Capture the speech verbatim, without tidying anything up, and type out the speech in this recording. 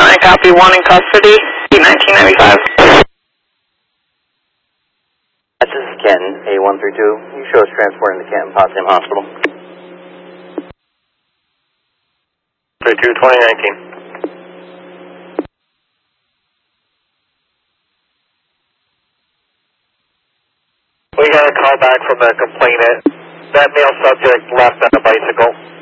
I copy one in custody, nineteen ninety-five. This is Ken, A one three two. You show us transporting to Canton Potsdam Hospital. three two, twenty nineteen. We got a call back from the complainant. That male subject left on a bicycle.